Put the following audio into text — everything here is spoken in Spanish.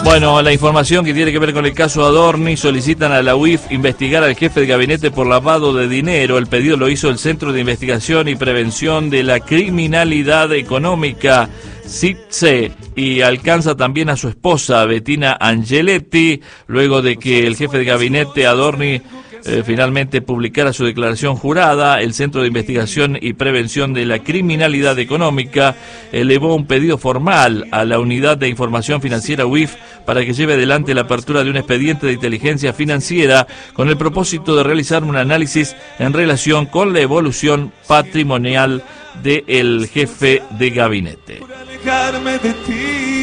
Bueno, la información que tiene que ver con el caso Adorni: solicitan a la UIF investigar al jefe de gabinete por lavado de dinero. El pedido lo hizo el Centro de Investigación y Prevención de la Criminalidad Económica, CIPSE, y alcanza también a su esposa, Bettina Angeletti, luego de que el jefe de gabinete Adorni finalmente publicara su declaración jurada. El Centro de Investigación y Prevención de la Criminalidad Económica elevó un pedido formal a la Unidad de Información Financiera UIF para que lleve adelante la apertura de un expediente de inteligencia financiera con el propósito de realizar un análisis en relación con la evolución patrimonial del jefe de gabinete. Por alejarme de ti.